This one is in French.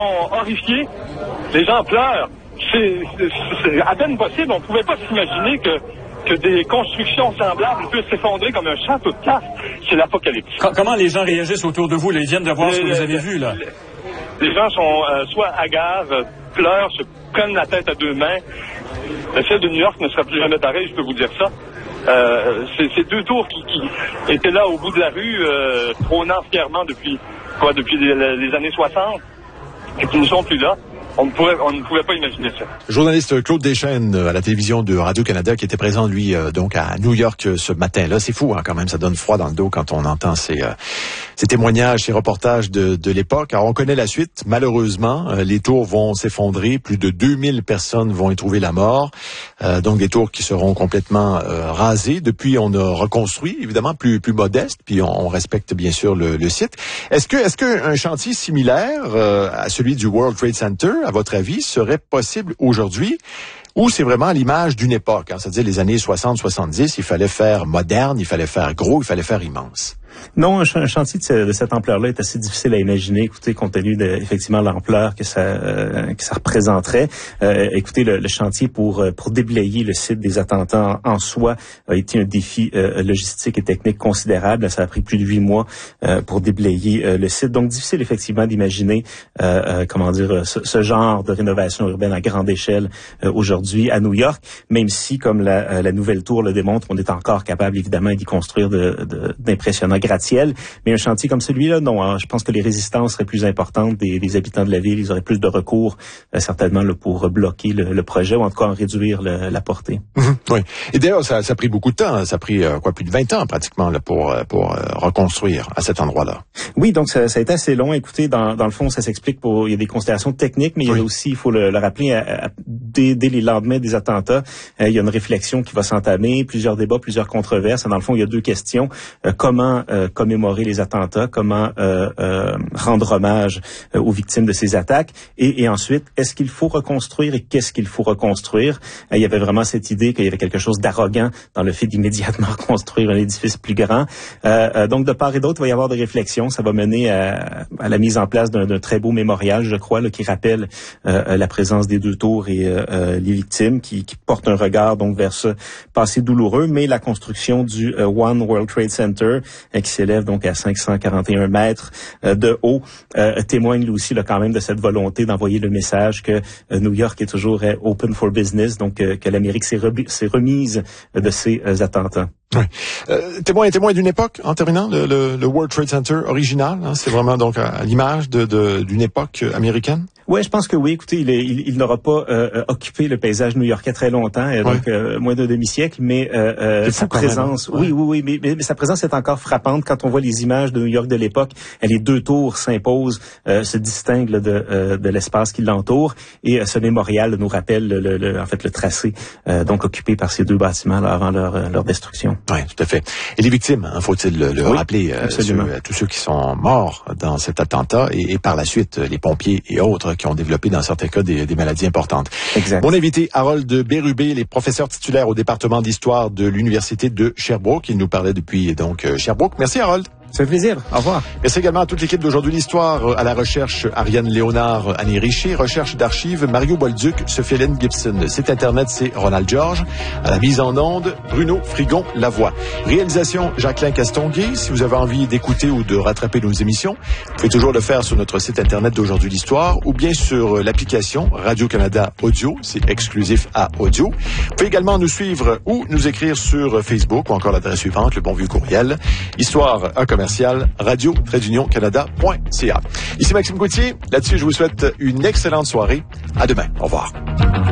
horrifiés. Les gens pleurent. C'est à peine possible. On ne pouvait pas s'imaginer que des constructions semblables puissent s'effondrer comme un château de cartes. C'est l'apocalypse. Comment les gens réagissent autour de vous? Ils viennent de voir ce que vous avez vu, là. Les gens sont soit hagards, pleurent, se prennent la tête à deux mains. Le ciel de New York ne sera plus jamais pareil, je peux vous dire ça. C'est deux tours qui étaient là au bout de la rue, trônant fièrement depuis les années 60, et qui ne sont plus là. On ne pouvait pas imaginer ça. Journaliste Claude Deschênes à la télévision de Radio-Canada qui était présent, lui, donc à New York ce matin-là. C'est fou, hein, quand même. Ça donne froid dans le dos quand on entend ces témoignages, ces reportages de l'époque. Alors, on connaît la suite. Malheureusement, les tours vont s'effondrer. Plus de 2000 personnes vont y trouver la mort. Donc, des tours qui seront complètement rasées. Depuis, on a reconstruit, évidemment, plus modeste. Puis, on respecte, bien sûr, le site. Est-ce que un chantier similaire à celui du World Trade Center, à votre avis, serait possible aujourd'hui? Ou c'est vraiment à l'image d'une époque, hein, c'est-à-dire les années 60-70, il fallait faire moderne, il fallait faire gros, il fallait faire immense? Non, un chantier de cette ampleur-là est assez difficile à imaginer, écoutez, compte tenu de effectivement l'ampleur que ça représenterait. Écoutez, le chantier pour déblayer le site des attentats en soi a été un défi logistique et technique considérable. Ça a pris plus de 8 mois pour déblayer le site. Donc, difficile effectivement d'imaginer ce genre de rénovation urbaine à grande échelle aujourd'hui à New York, même si, comme la nouvelle tour le démontre, on est encore capable évidemment d'y construire d'impressionnants gratte-ciel, mais un chantier comme celui-là, non. Alors, je pense que les résistances seraient plus importantes des habitants de la ville. Ils auraient plus de recours, certainement, là, pour bloquer le projet ou en tout cas en réduire la portée. Oui. Et d'ailleurs, ça a pris beaucoup de temps. Ça a pris plus de 20 ans pratiquement là, pour reconstruire à cet endroit-là. Oui, donc ça a été assez long. Écoutez, dans le fond, ça s'explique il y a des considérations techniques, mais il y a aussi, il faut le rappeler, dès les lendemains des attentats, il y a une réflexion qui va s'entamer, plusieurs débats, plusieurs controverses. Dans le fond, il y a deux questions. Comment commémorer les attentats, comment rendre hommage aux victimes de ces attaques, et ensuite, est-ce qu'il faut reconstruire et qu'est-ce qu'il faut reconstruire? Il y avait vraiment cette idée qu'il y avait quelque chose d'arrogant dans le fait d'immédiatement reconstruire un édifice plus grand. Donc, de part et d'autre, il va y avoir des réflexions. Ça va mener à la mise en place d'un très beau mémorial, je crois, là, qui rappelle la présence des deux tours et les victimes, qui porte un regard donc vers ce passé douloureux, mais la construction du One World Trade Center, qui s'élève donc à 541 mètres de haut, témoigne lui aussi là, quand même de cette volonté d'envoyer le message que New York est toujours open for business, donc que l'Amérique s'est remise de ces attentats. Oui. Témoin d'une époque, en terminant, le World Trade Center original, hein, c'est vraiment donc à l'image d'une époque américaine? Oui, je pense que oui. Écoutez, il n'aura pas occupé le paysage new-yorkais très longtemps, donc moins d'un demi-siècle, mais sa présence, oui, mais sa présence est encore frappante quand on voit les images de New York de l'époque. Les deux tours s'imposent, se distinguent de l'espace qui l'entoure, et ce mémorial nous rappelle le tracé donc occupé par ces deux bâtiments là, avant leur destruction. Oui, tout à fait. Et les victimes, hein, faut-il le rappeler, tous ceux qui sont morts dans cet attentat et par la suite les pompiers et autres qui ont développé dans certains cas des maladies importantes. Exact. Mon invité, Harold Bérubé, il est professeur titulaire au département d'histoire de l'Université de Sherbrooke. Il nous parlait depuis donc Sherbrooke. Merci Harold. Ça fait plaisir. Au revoir. Merci également à toute l'équipe d'Aujourd'hui l'Histoire, à la recherche Ariane Léonard, Annie Richer, recherche d'archives Mario Bolduc, Sophie-Hélène Gibson. Site internet, c'est Ronald Georges. À la mise en onde, Bruno Frigon-Lavoie. Réalisation, Jacqueline Castonguay. Si vous avez envie d'écouter ou de rattraper nos émissions, vous pouvez toujours le faire sur notre site internet d'Aujourd'hui l'Histoire ou bien sur l'application Radio-Canada Audio. C'est exclusif à Audio. Vous pouvez également nous suivre ou nous écrire sur Facebook ou encore l'adresse suivante, le bon vieux courriel, histoire radio-canada.ca. Ici Maxime Gauthier. Là-dessus, je vous souhaite une excellente soirée. À demain. Au revoir.